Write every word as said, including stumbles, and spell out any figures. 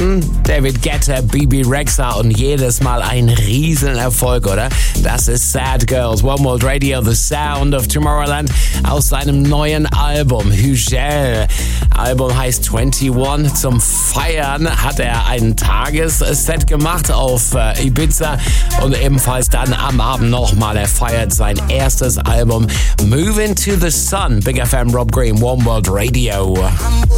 Hm, David Guetta, Bibi Rexha und jedes Mal ein Riesenerfolg, oder? Das ist Sad Girls, One World Radio, The Sound of Tomorrowland aus seinem neuen Album Hügel. Album heißt einundzwanzig. Zum Feiern hat er ein Tagesset gemacht auf äh, Ibiza und ebenfalls dann am Abend nochmal. Er feiert sein erstes Album Moving to the Sun. Big F M, Rob Green, One World Radio.